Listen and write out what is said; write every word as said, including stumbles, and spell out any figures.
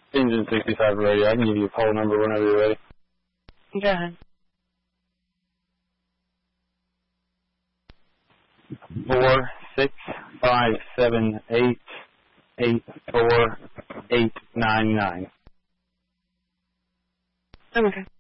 Engine sixty-five radio. I can give you a poll number whenever you're ready. Go ahead. Four six five seven eight eight four eight nine nine. Okay.